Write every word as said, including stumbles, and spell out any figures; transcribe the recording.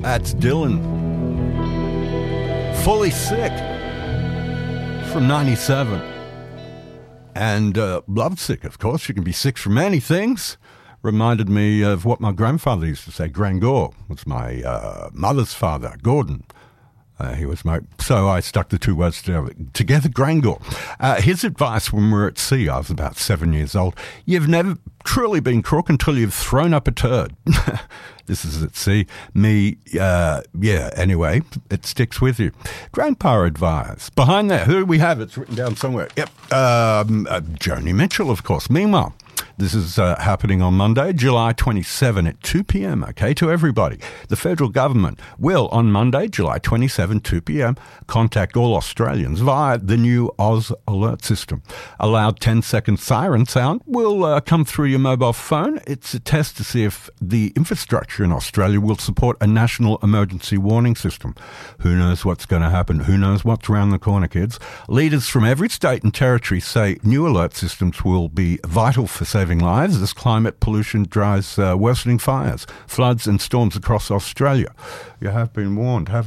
That's Dylan. Fully Sick from ninety-seven. And uh, lovesick, of course. You can be sick from many things. Reminded me of what my grandfather used to say. Grangor was my uh, mother's father, Gordon. Uh, he was my, so I stuck the two words together, together Grangor. Uh, his advice when we were at sea, I was about seven years old, you've never truly been crook until you've thrown up a turd. This is at sea. Me, uh, yeah, anyway, it sticks with you. Grandpa advice. Behind that, who do we have? It's written down somewhere. Yep, um, uh, Joni Mitchell, of course. Meanwhile, this is uh, happening on Monday, July twenty-seventh at two p.m, okay, to everybody. The federal government will, on Monday, July twenty-seventh, two p.m, contact all Australians via the new Oz alert system. A loud ten-second siren sound will uh, come through your mobile phone. It's a test to see if the infrastructure in Australia will support a national emergency warning system. Who knows what's going to happen? Who knows what's around the corner, kids? Leaders from every state and territory say new alert systems will be vital for saving lives as climate pollution drives uh, worsening fires, floods and storms across Australia. You have been warned, haven't you?